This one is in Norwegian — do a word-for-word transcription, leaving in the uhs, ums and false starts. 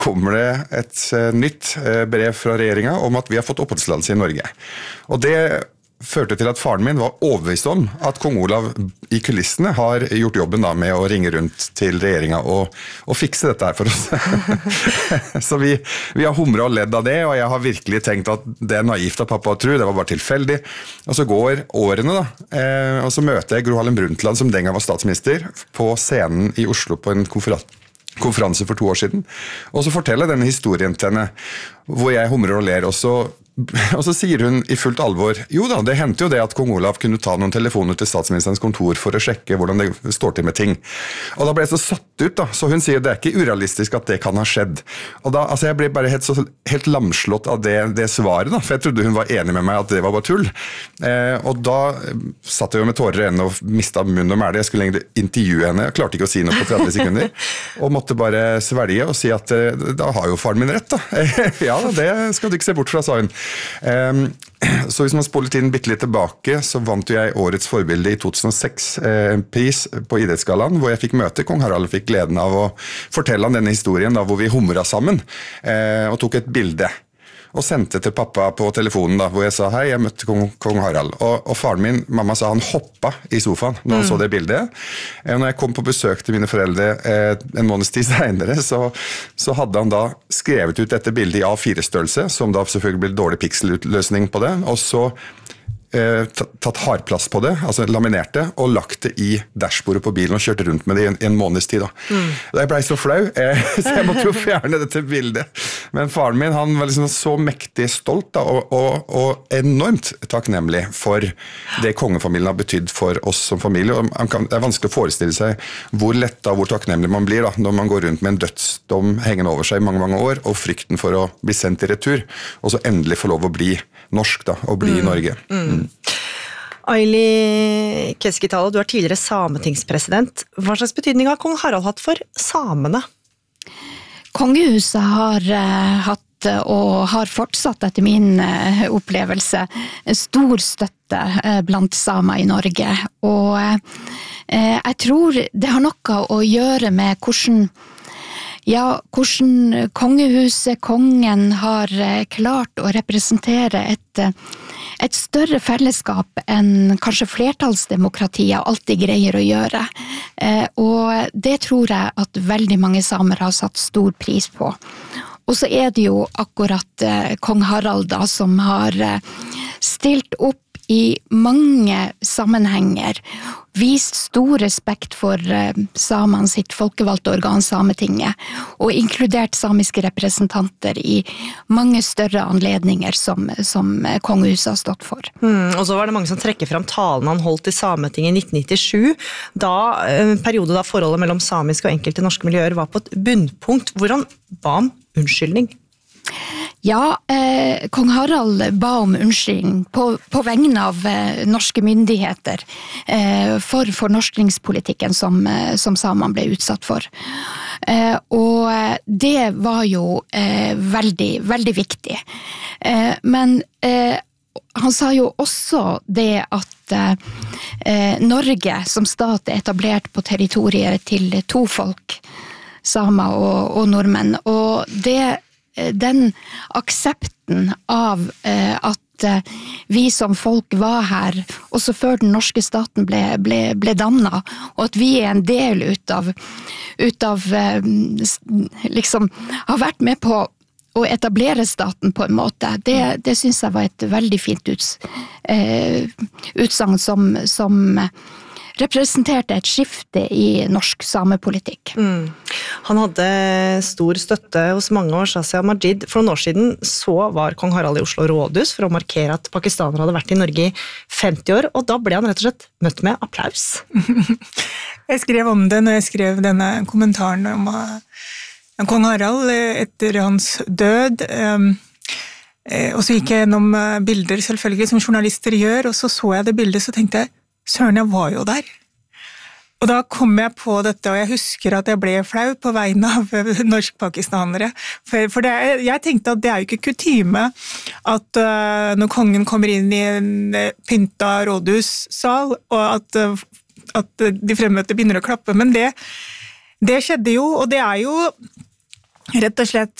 kommer det et nytt brev fra regjeringen om at vi har fått oppholdstillatelse i Norge. Og det førte til at faren min var overbevist om at kong Olav i kulissene har gjort jobben da med å ringe rundt til regjeringen og, og fikse dette her for oss. Så vi, vi har humret og ledd av det, og jeg har virkelig tenkt at det er naivt av pappa å tro, det var bare tilfeldig. Og så går årene da, eh, og så møter jeg Gro Harlem Brundtland, som den gang var statsminister, på scenen i Oslo på en konferanse. konferanse for to år siden, og så forteller jeg denne historien til henne, hvor jeg humrer og ler, og så, og så sier hun i fullt alvor, jo da, det hendte jo det at kong Olav kunne ta noen telefoner til statsministerens kontor for å sjekke hvordan det står til med ting. Og da ble jeg så satt ut da, så hun sier det er ikke urealistisk at det kan ha skjedd. Og da, altså jeg ble bare helt, så, helt lamslått av det, det svaret da, for jeg trodde hun var enig med meg at det var bare tull. Eh, og da satt jeg jo med tårer i øynene og mistet munn og mæle. Jeg skulle egentlig intervjue henne, jeg klarte ikke å si noe på tretti sekunder, og måtte bare svelge og si at da har jo faren min rett da. Ja, det skal du ikke se bort fra, sa hun. Um, så hvis man spoler tiden bitte litt tilbake, så vant jeg årets forbilde i to tusen og seks eh, en pris på Idrettsgallaen, hvor jeg fikk møte kong Harald og fikk gleden av å fortelle om denne historien da, hvor vi humret sammen eh, og tok et bilde. Og sendte til pappa på telefonen da, hvor jeg sa, hei, jeg møtte kong, kong Harald. Og, og faren min, mamma sa, han hoppa i sofaen når han mm. så det bildet. Eh, når jeg kom på besøk til mine foreldre eh, en måneds tid senere, så, så hadde han da skrevet ut dette bildet i A fire størrelse, som da selvfølgelig ble dårlig pixelutløsning på det, og så eh, tatt hardplass på det, altså laminert det, og lagt det i dashbordet på bilen og kjørt rundt med det i en, en måneds tid. Da. Mm. Jeg ble så flau, eh, så jeg måtte jo fjerne dette bildet. Men faren min, han var liksom så mektig stolt da, og, og, og enormt takknemlig for det kongefamilien har betydd for oss som familie. Og man kan, det er vanskelig å forestille seg hvor lett og hvor takknemlig man blir da, når man går rundt med en dødsdom hengende over seg i mange, mange år, og frykten for å bli sendt i retur, og så endelig få lov å bli norsk da, og bli mm. i Norge. Mm. Aili Keskitalo, du er tidligere sametingspresident. Hva slags betydning har kong Harald hatt for samene? Kongehuset har uh, hatt og har fortsatt etter min uh, opplevelse stor støtte uh, blant samer i Norge. Og uh, jeg tror det har noe å gjøre med hvordan Ja, hvordan kongehuset, kongen har klart å representere et, et større fellesskap enn kanskje flertallsdemokratiet alltid greier å gjøre. Og det tror jeg at veldig mange samer har satt stor pris på. Og så er det jo akkurat kong Harald da, som har stilt opp i mange sammenhenger, vist stor respekt for samene sitt folkevalgte organ Sametinget, og inkludert samiske representanter i mange større anledninger som, som kongehuset har stått for. Mm, og så var det mange som trekker frem talen han holdt i Sametinget i nitten nittisju, da en periode da forholdet mellom samiske og enkelte norske miljøer var på et bunnpunkt, hvor han ba om unnskyldning. Ja, eh, kong Harald ba om unnskyldning på, på vegne av eh, norske myndigheter eh, for fornorskningspolitikken som, eh, som samene ble utsatt for. Eh, og det var jo eh, veldig, veldig viktig. Eh, men eh, han sa jo også det at eh, Norge som stat er etablert på territoriet til to folk, samer og, og nordmenn, og det den aksepten av eh, at eh, vi som folk var her, også før den norske staten ble, ble, ble dannet, og at vi er en del ut av, ut av eh, liksom, har vært med på å etablere staten på en måte, det, det synes jeg var et veldig fint uts, eh, utsagn som, som representerte et skifte i norsk samepolitikk. Mm. Han hadde stor støtte hos mange år, Shazia Majid. For noen år siden så var kong Harald i Oslo rådhus for å markere at pakistanere hadde vært i Norge i femti år, og da ble han rett og slett møtt med applaus. Jeg skrev om det når jeg skrev denne kommentaren om uh, kong Harald etter hans død. Um, og så gikk jeg gjennom bilder selvfølgelig som journalister gjør, og så så jeg det bildet, så tenkte jeg, søren, jeg var jo der. Og da kom jeg på dette, og jeg husker at jeg ble flau på vegne av norsk-pakistanere. For, for det, jeg tenkte at det er jo ikke kutyme at uh, når kongen kommer inn i en pynta rådhussal, og at, uh, at de fremmøtte begynner å klappe. Men det, det skjedde jo, og det er jo rett og slett